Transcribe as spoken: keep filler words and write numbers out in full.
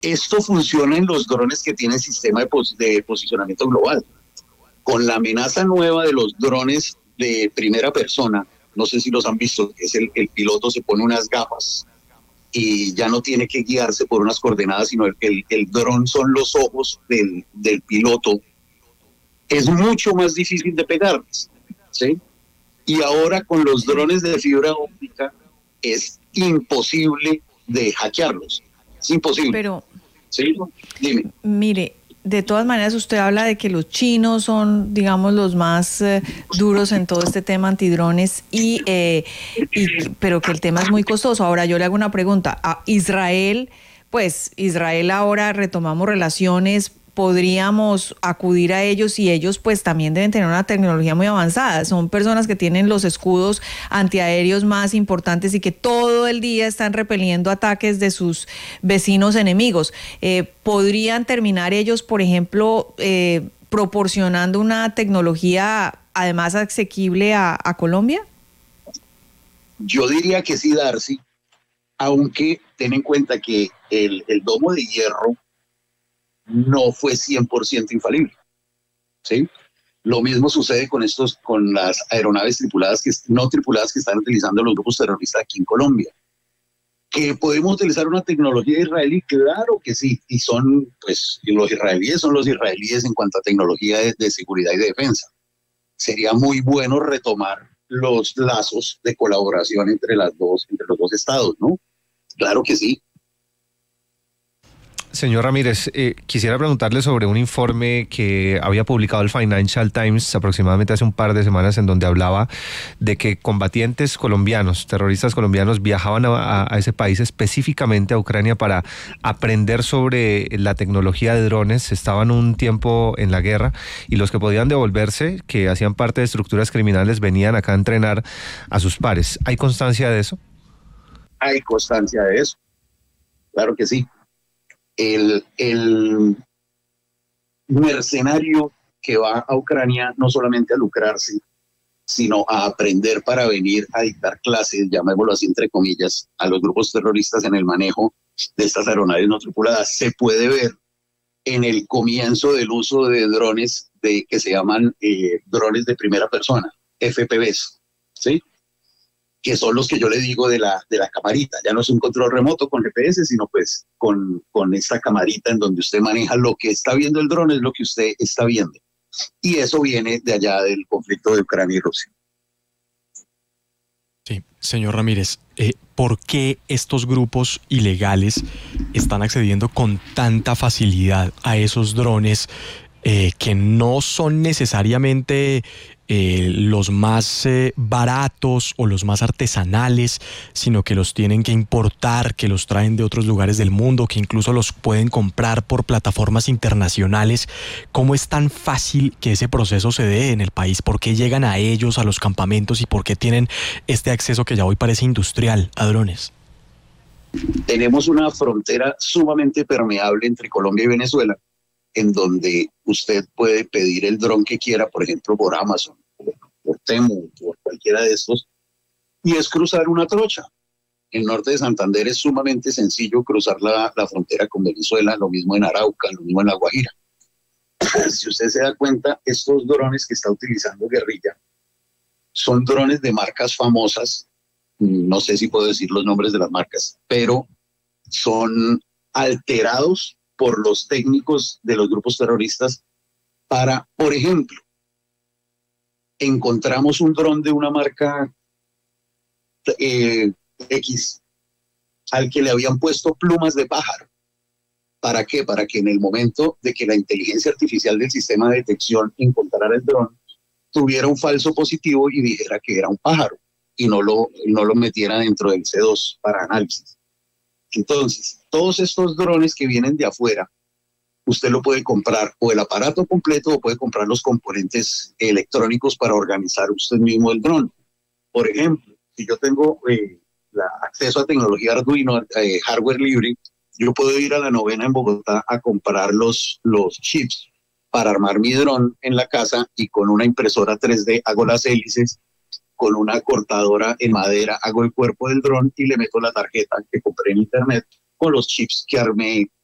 Esto funciona en los drones que tienen sistema de, pos- de posicionamiento global. Con la amenaza nueva de los drones de primera persona, no sé si los han visto, que es el, el piloto se pone unas gafas y ya no tiene que guiarse por unas coordenadas, sino el, el, el dron son los ojos del, del piloto. Es mucho más difícil de pegarles, ¿sí? Y ahora con los drones de fibra óptica es imposible de hackearlos. Es imposible. Pero, ¿sí? Dime. Mire, de todas maneras usted habla de que los chinos son, digamos, los más eh, duros en todo este tema antidrones, y, eh, y, pero que el tema es muy costoso. Ahora yo le hago una pregunta. A Israel, pues Israel ahora retomamos relaciones, podríamos acudir a ellos, y ellos pues también deben tener una tecnología muy avanzada. Son personas que tienen los escudos antiaéreos más importantes y que todo el día están repeliendo ataques de sus vecinos enemigos. Eh, ¿Podrían terminar ellos, por ejemplo, eh, proporcionando una tecnología además asequible a, a Colombia? Yo diría que sí, Darcy, aunque ten en cuenta que el, el domo de hierro no fue cien por ciento infalible, ¿sí? Lo mismo sucede con estos, con las aeronaves tripuladas, que no tripuladas, que están utilizando los grupos terroristas aquí en Colombia. ¿Que podemos utilizar una tecnología israelí? Claro que sí, y son, pues, los israelíes son los israelíes en cuanto a tecnología de, de seguridad y de defensa. Sería muy bueno retomar los lazos de colaboración entre las dos, entre los dos estados, ¿no? Claro que sí. Señor Ramírez, eh, quisiera preguntarle sobre un informe que había publicado el Financial Times aproximadamente hace un par de semanas, en donde hablaba de que combatientes colombianos, terroristas colombianos, viajaban a, a ese país, específicamente a Ucrania, para aprender sobre la tecnología de drones. Estaban un tiempo en la guerra y los que podían devolverse, que hacían parte de estructuras criminales, venían acá a entrenar a sus pares. ¿Hay constancia de eso? Hay constancia de eso, claro que sí. El, el mercenario que va a Ucrania no solamente a lucrarse, sino a aprender para venir a dictar clases, llamémoslo así entre comillas, a los grupos terroristas en el manejo de estas aeronaves no tripuladas. Se puede ver en el comienzo del uso de drones de, que se llaman eh, drones de primera persona, F P Vs, ¿sí? Que son los que yo le digo de la, de la camarita. Ya no es un control remoto con G P S, sino pues con, con esta camarita en donde usted maneja lo que está viendo el dron, es lo que usted está viendo. Y eso viene de allá del conflicto de Ucrania y Rusia. Sí, señor Ramírez, eh, ¿por qué estos grupos ilegales están accediendo con tanta facilidad a esos drones eh, que no son necesariamente eh, los más eh, baratos o los más artesanales, sino que los tienen que importar, que los traen de otros lugares del mundo, que incluso los pueden comprar por plataformas internacionales? ¿Cómo es tan fácil que ese proceso se dé en el país? ¿Por qué llegan a ellos, a los campamentos, y por qué tienen este acceso que ya hoy parece industrial a drones? Tenemos una frontera sumamente permeable entre Colombia y Venezuela, en donde usted puede pedir el dron que quiera, por ejemplo, por Amazon, por, por Temu, por cualquiera de estos, y es cruzar una trocha. En el norte de Santander es sumamente sencillo cruzar la, la frontera con Venezuela, lo mismo en Arauca, lo mismo en La Guajira. Si usted se da cuenta, estos drones que está utilizando Guerrilla son drones de marcas famosas, no sé si puedo decir los nombres de las marcas, pero son alterados por los técnicos de los grupos terroristas para, por ejemplo, encontramos un dron de una marca eh, X al que le habían puesto plumas de pájaro. ¿Para qué? Para que en el momento de que la inteligencia artificial del sistema de detección encontrara el dron, tuviera un falso positivo y dijera que era un pájaro y no lo, no lo metiera dentro del C dos para análisis. Entonces, todos estos drones que vienen de afuera, usted lo puede comprar o el aparato completo o puede comprar los componentes electrónicos para organizar usted mismo el dron. Por ejemplo, si yo tengo eh, la, acceso a tecnología Arduino, eh, hardware libre, yo puedo ir a la Novena en Bogotá a comprar los, los chips para armar mi dron en la casa, y con una impresora tres D hago las hélices, con una cortadora en madera hago el cuerpo del dron y le meto la tarjeta que compré en internet con los chips que armé